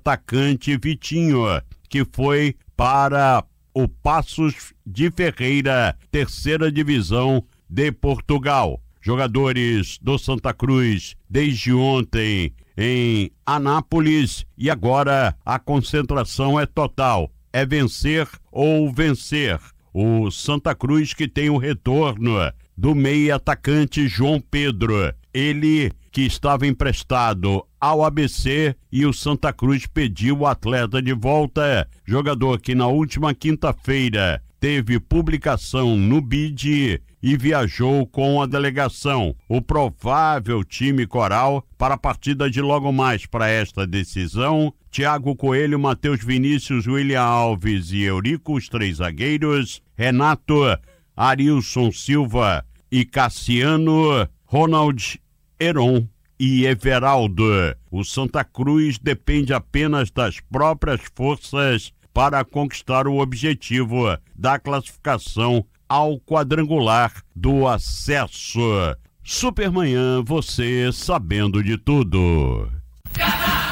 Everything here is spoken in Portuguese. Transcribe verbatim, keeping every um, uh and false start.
atacante Vitinho, que foi para o Paços de Ferreira, terceira divisão de Portugal. Jogadores do Santa Cruz desde ontem em Anápolis e agora a concentração é total. É vencer ou vencer. O Santa Cruz que tem o retorno do meia atacante João Pedro. Ele que estava emprestado ao A B C e o Santa Cruz pediu o atleta de volta. Jogador que na última quinta-feira teve publicação no B I D e viajou com a delegação. O provável time coral para a partida de logo mais para esta decisão: Thiago Coelho, Matheus Vinícius, William Alves e Eurico, os três zagueiros, Renato, Arilson Silva e Cassiano, Ronald, Heron e Everaldo. O Santa Cruz depende apenas das próprias forças para conquistar o objetivo da classificação ao quadrangular do acesso. Supermanhã, você sabendo de tudo.